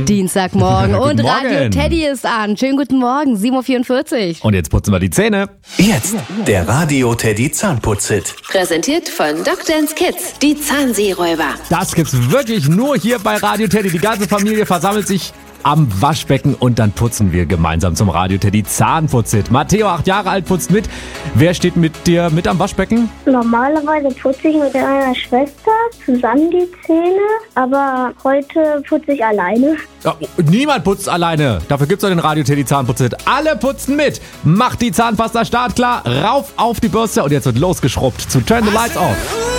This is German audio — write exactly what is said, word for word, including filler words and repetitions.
Dienstagmorgen und Guten Radio Morgen. Teddy ist an. Schönen guten Morgen, sieben Uhr vierundvierzig. Und jetzt putzen wir die Zähne. Jetzt der Radio Teddy Zahnputz-Hit. Präsentiert von Doktor's Kids, die Zahnseeräuber. Das gibt's wirklich nur hier bei Radio Teddy. Die ganze Familie versammelt sich am Waschbecken und dann putzen wir gemeinsam zum Radio Teddy Zahnputz-Hit. Matteo, acht Jahre alt, putzt mit. Wer steht mit dir mit am Waschbecken? Normalerweise putze ich mit meiner Schwester zusammen die Zähne, aber heute putze ich alleine. Ja, oh, niemand putzt alleine. Dafür gibt's doch den Radio Teddy Zahnputz-Hit. Alle putzen mit. Macht die Zahnpasta startklar, rauf auf die Bürste und jetzt wird losgeschrubbt zu Turn the Lights Off.